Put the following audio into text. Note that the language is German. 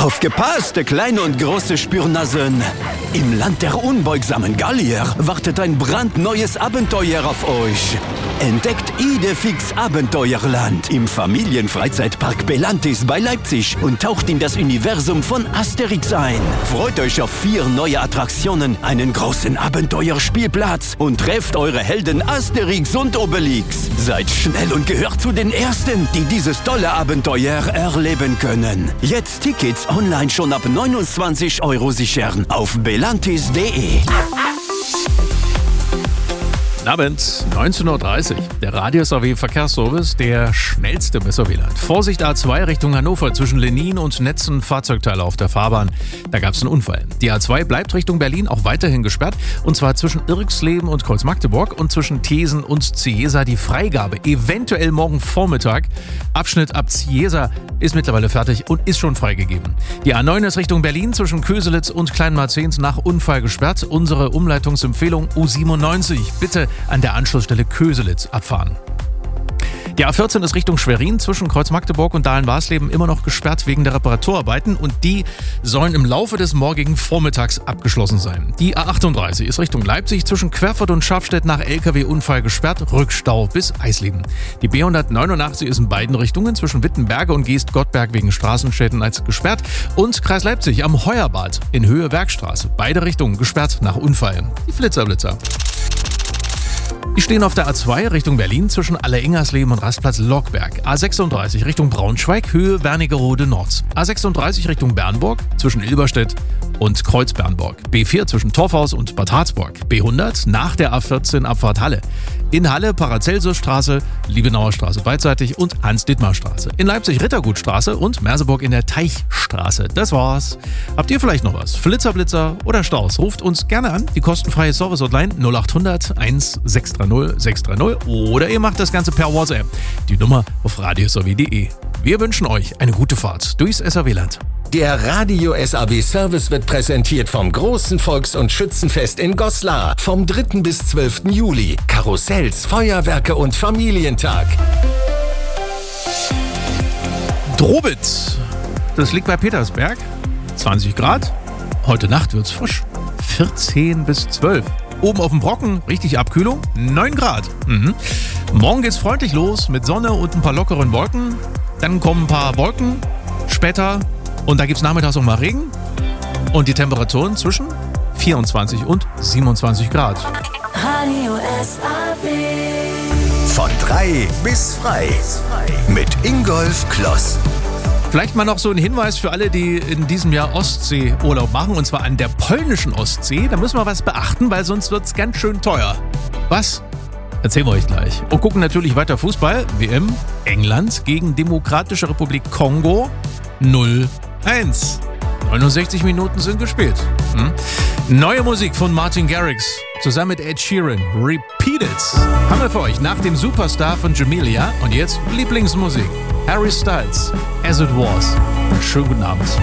Aufgepasst, kleine und große Spürnasen! Im Land der unbeugsamen Gallier wartet ein brandneues Abenteuer auf euch. Entdeckt Idefix Abenteuerland im Familienfreizeitpark Belantis bei Leipzig und taucht in das Universum von Asterix ein. Freut euch auf 4 neue Attraktionen, einen großen Abenteuerspielplatz und trefft eure Helden Asterix und Obelix. Seid schnell und gehört zu den Ersten, die dieses tolle Abenteuer erleben können. Jetzt Tickets online schon ab 29 € sichern auf belantis.de. Guten Abend, 19.30 Uhr. Der Radio-SAW-Verkehrsservice, der schnellste im SAW-Land. Vorsicht A2 Richtung Hannover zwischen Lenin und Netzen, Fahrzeugteile auf der Fahrbahn. Da gab es einen Unfall. Die A2 bleibt Richtung Berlin auch weiterhin gesperrt. Und zwar zwischen Irxleben und Kreuz-Magdeburg und zwischen Thesen und Cieza die Freigabe. Eventuell morgen Vormittag. Abschnitt ab Cieza ist mittlerweile fertig und ist schon freigegeben. Die A9 ist Richtung Berlin zwischen Köselitz und Kleinmarzehns nach Unfall gesperrt. Unsere Umleitungsempfehlung U97. Bitte an der Anschlussstelle Köselitz abfahren. Die A14 ist Richtung Schwerin zwischen Kreuz-Magdeburg und Dahlen-Warsleben immer noch gesperrt wegen der Reparaturarbeiten und die sollen im Laufe des morgigen Vormittags abgeschlossen sein. Die A38 ist Richtung Leipzig zwischen Querfurt und Schafstedt nach LKW-Unfall gesperrt, Rückstau bis Eisleben. Die B189 ist in beiden Richtungen zwischen Wittenberge und Geest-Gottberg wegen Straßenschäden als gesperrt und Kreis Leipzig am Heuerbad in Höhe Bergstraße. Beide Richtungen gesperrt nach Unfall. Die Flitzer. Die stehen auf der A2 Richtung Berlin zwischen Alleringersleben und Rastplatz Lockberg. A36 Richtung Braunschweig, Höhe Wernigerode Nord. A36 Richtung Bernburg zwischen Ilberstedt und Kreuz-Bernburg. B4 zwischen Torfhaus und Bad Harzburg. B100 nach der A14 Abfahrt Halle. In Halle Paracelsusstraße, Liebenauer Straße beidseitig und Hans-Dittmar-Straße. In Leipzig Rittergutstraße und Merseburg in der Teichstraße. Das war's. Habt ihr vielleicht noch was? Flitzer oder Staus? Ruft uns gerne an. Die kostenfreie Service-Hotline 0800 1630 630 oder ihr macht das Ganze per WhatsApp. Die Nummer auf radiosaw.de. Wir wünschen euch eine gute Fahrt durchs SAW-Land. Der Radio SAW Service wird präsentiert vom großen Volks- und Schützenfest in Goslar vom 3. bis 12. Juli. Karussells, Feuerwerke und Familientag. Drobitz, das liegt bei Petersberg. 20 Grad. Heute Nacht wird's frisch. 14 bis 12. Oben auf dem Brocken, richtig Abkühlung, 9 Grad. Morgen geht's freundlich los mit Sonne und ein paar lockeren Wolken. Dann kommen ein paar Wolken später und da gibt's nachmittags auch mal Regen. Und die Temperaturen zwischen 24 und 27 Grad. Radio SAW. Von 3 bis frei. Mit Ingolf Kloss. Vielleicht mal noch so ein Hinweis für alle, die in diesem Jahr Ostseeurlaub machen, und zwar an der polnischen Ostsee. Da müssen wir was beachten, weil sonst wird's ganz schön teuer. Was? Erzählen wir euch gleich. Und gucken natürlich weiter Fußball. WM, England gegen Demokratische Republik Kongo 0-1. 69 Minuten sind gespielt. Neue Musik von Martin Garrix zusammen mit Ed Sheeran. Repeat It. Haben wir für euch nach dem Superstar von Jamelia. Und jetzt Lieblingsmusik. Harry Styles, As It Was. Schönen guten Abend.